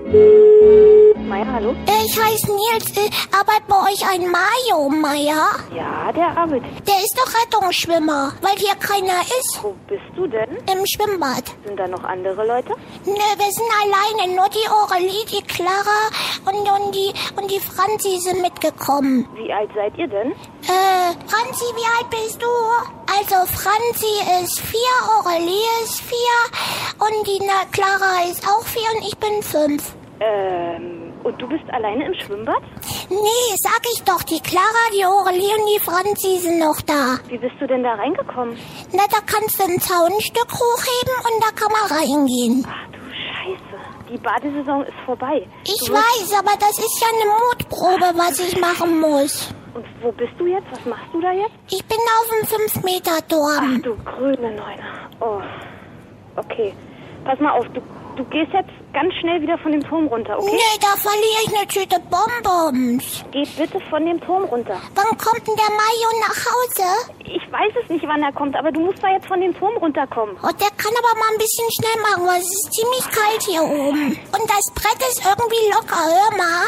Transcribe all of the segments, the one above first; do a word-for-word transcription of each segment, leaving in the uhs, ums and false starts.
Meier, hallo? Äh, ich heiße Nils. Äh, arbeitet bei euch ein Mario Meier? Ja, der arbeitet. Der ist doch Rettungsschwimmer, weil hier keiner ist. Wo bist du denn? Im Schwimmbad. Sind da noch andere Leute? Nö, wir sind alleine. Nur die Aurelie, die Clara und, und, die, und die Franzi sind mitgekommen. Wie alt seid ihr denn? Äh, Franzi, wie alt bist du? Also Franzi ist vier, Aurelie ist vier und die Na Clara ist auch vier und ich bin fünf. Ähm, und du bist alleine im Schwimmbad? Nee, sag ich doch, die Clara, die Aurelie und die Franzi sind noch da. Wie bist du denn da reingekommen? Na, da kannst du ein Zaunstück hochheben und da kann man reingehen. Ach du Scheiße, die Badesaison ist vorbei. Ich Du musst- weiß, aber das ist ja eine Mutprobe, was ich machen muss. Und wo bist du jetzt? Was machst du da jetzt? Ich bin auf dem fünf Meter Turm. Ach du grüne Neune. Oh, okay. Pass mal auf, du, du gehst jetzt ganz schnell wieder von dem Turm runter, okay? Nee, da verliere ich eine Tüte Bonbons. Geh bitte von dem Turm runter. Wann kommt denn der Mario nach Hause? Ich weiß es nicht, wann er kommt, aber du musst da jetzt von dem Turm runterkommen. Oh, der kann aber mal ein bisschen schnell machen, weil es ist ziemlich kalt hier oben. Und das Brett ist irgendwie locker, hör mal.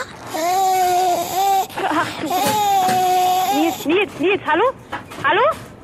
Äh, äh, Ach du. äh, Nils, Nils, Nils, hallo? Hallo?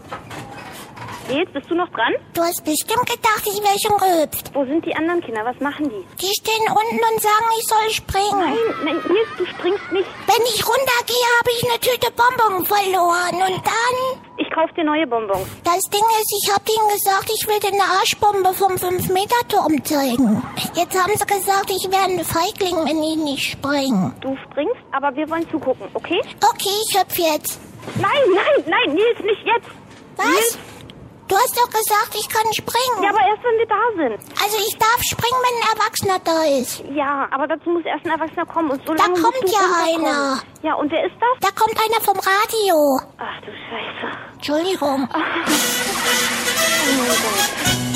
Nils, bist du noch dran? Du hast bestimmt gedacht, ich wäre schon gehüpft. Wo sind die anderen Kinder? Was machen die? Die stehen unten und sagen, ich soll springen. Nein, nein, Nils, du springst nicht. Wenn ich runtergehe, habe ich eine Tüte Bonbon verloren. Und dann... Ich kauf dir neue Bonbons. Das Ding ist, ich habe denen gesagt, ich will dir eine Arschbombe vom fünf Meter Turm zeigen. Jetzt haben sie gesagt, ich wäre ein Feigling, wenn ich nicht springe. Du springst, aber wir wollen zugucken, okay? Okay, ich hüpf jetzt. Nein, nein, nein, Nils, nicht jetzt. Was? Nils? Du hast doch gesagt, ich kann springen. Ja, aber erst, wenn wir da sind. Also ich darf springen, wenn ein Erwachsener da ist. Ja, aber dazu muss erst ein Erwachsener kommen. Und so Da lange kommt musst du ja runterkommen. einer. Ja, und wer ist das? Da kommt einer vom Radio. Ach du Scheiße. Entschuldigung. Oh mein Gott.